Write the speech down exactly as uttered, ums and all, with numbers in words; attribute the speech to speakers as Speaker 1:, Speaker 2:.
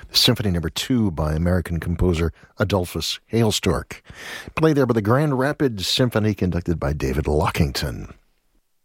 Speaker 1: Symphony Number Two by American composer Adolphus Hailstork. Played there by the Grand Rapids Symphony, conducted by David Lockington.